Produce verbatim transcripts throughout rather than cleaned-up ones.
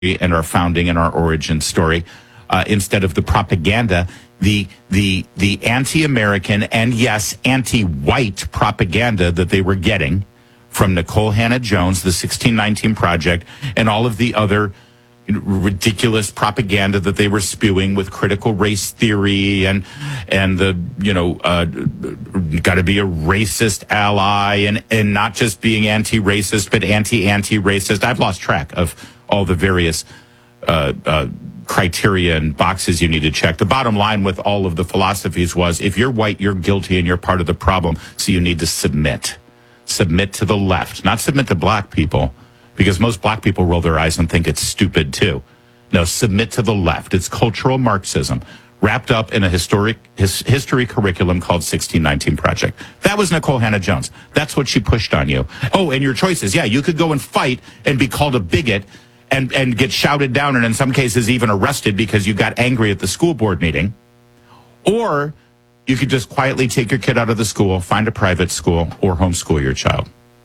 and our founding and our origin story, uh, instead of the propaganda, the the the anti-American and yes, anti-white propaganda that they were getting from Nikole Hannah-Jones, the sixteen nineteen Project, and all of the other ridiculous propaganda that they were spewing with critical race theory and and the you know uh, got to be a racist ally and and not just being anti-racist but anti-anti-racist. I've lost track of all the various uh, uh, criteria and boxes you need to check. The bottom line with all of the philosophies was, if you're white, you're guilty and you're part of the problem, so you need to submit. Submit to the left, not submit to black people, because most black people roll their eyes and think it's stupid too. No, submit to the left. It's cultural Marxism wrapped up in a historic his, history curriculum called sixteen nineteen Project. That was Nikole Hannah-Jones. That's what she pushed on you. Oh, and your choices. Yeah, you could go and fight and be called a bigot and, and get shouted down and in some cases even arrested because you got angry at the school board meeting. Or you could just quietly take your kid out of the school, find a private school, or homeschool your child.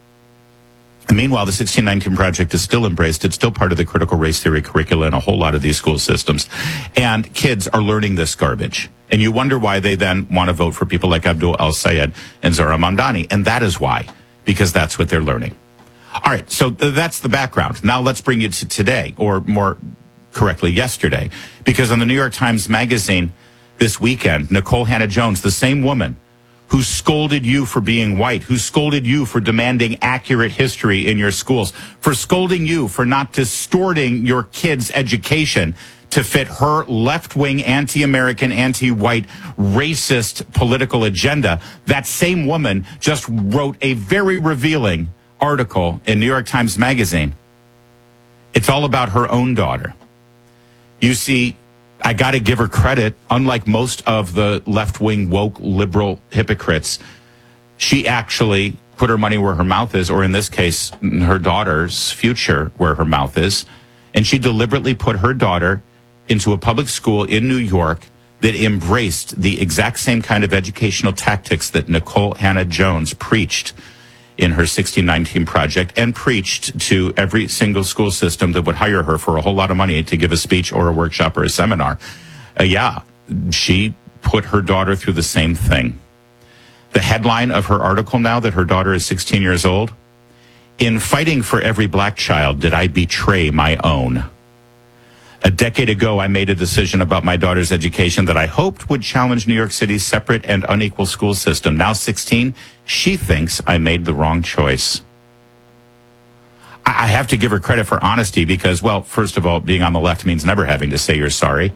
And meanwhile, the sixteen nineteen Project is still embraced. It's still part of the critical race theory curricula in a whole lot of these school systems. And kids are learning this garbage. And you wonder why they then want to vote for people like Abdul El-Sayed and Zahra Mamdani. And that is why, because that's what they're learning. All right, so th- that's the background. Now let's bring you to today, or more correctly, yesterday. Because on the New York Times Magazine this weekend, Nikole Hannah-Jones, the same woman who scolded you for being white, who scolded you for demanding accurate history in your schools, for scolding you for not distorting your kids' education to fit her left-wing, anti-American, anti-white, racist political agenda. That same woman just wrote a very revealing article in New York Times Magazine. It's all about her own daughter. You see, I got to give her credit. Unlike most of the left-wing, woke, liberal hypocrites, she actually put her money where her mouth is, or in this case, her daughter's future where her mouth is. And she deliberately put her daughter into a public school in New York that embraced the exact same kind of educational tactics that Nikole Hannah-Jones preached in her sixteen nineteen Project and preached to every single school system that would hire her for a whole lot of money to give a speech or a workshop or a seminar. Uh, yeah, she put her daughter through the same thing. The headline of her article now that her daughter is sixteen years old, "In fighting for every black child, did I betray my own? A decade ago, I made a decision about my daughter's education that I hoped would challenge New York City's separate and unequal school system. Now sixteen, she thinks I made the wrong choice." I have to give her credit for honesty because, well, first of all, being on the left means never having to say you're sorry.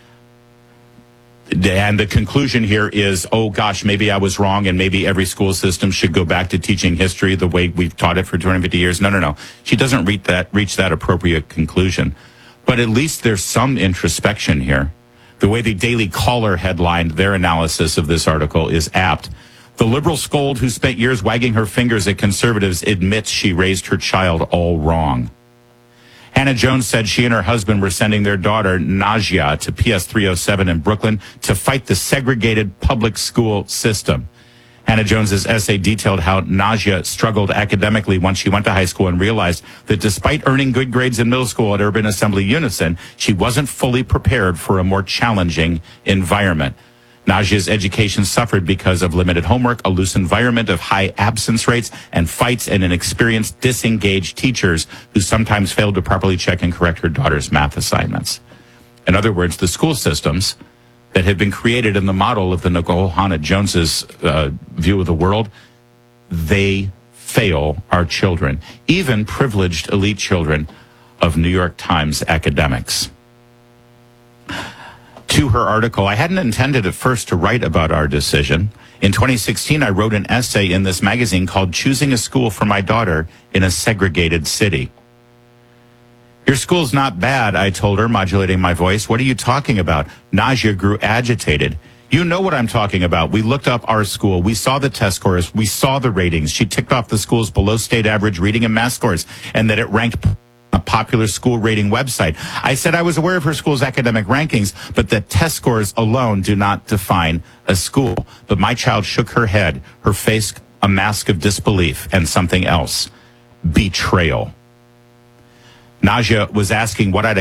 And the conclusion here is, oh gosh, maybe I was wrong and maybe every school system should go back to teaching history the way we've taught it for two hundred fifty years. No, no, no. She doesn't reach that, reach that appropriate conclusion. But at least there's some introspection here. The way the Daily Caller headlined their analysis of this article is apt. "The liberal scold who spent years wagging her fingers at conservatives admits she raised her child all wrong." Hannah-Jones said she and her husband were sending their daughter, Najia, to P S three oh seven in Brooklyn to fight the segregated public school system. Hannah-Jones's essay detailed how Najia struggled academically once she went to high school and realized that despite earning good grades in middle school at Urban Assembly Unison, she wasn't fully prepared for a more challenging environment. Najia's education suffered because of limited homework, a loose environment of high absence rates, and fights and inexperienced, disengaged teachers who sometimes failed to properly check and correct her daughter's math assignments. In other words, the school systems that have been created in the model of the Nikole Hannah-Jones's uh, view of the world, they fail our children, even privileged elite children of New York Times academics. To her article, I hadn't intended at first to write about our decision. In twenty sixteen, I wrote an essay in this magazine called "Choosing a School for My Daughter in a Segregated City." "Your school's not bad," I told her, modulating my voice. "What are you talking about?" Najia grew agitated. "You know what I'm talking about. We looked up our school. We saw the test scores. We saw the ratings." She ticked off the school's below state average reading and math scores and that it ranked a popular school rating website. I said I was aware of her school's academic rankings, but that test scores alone do not define a school. But my child shook her head, her face a mask of disbelief and something else: betrayal. Naja was asking what I'd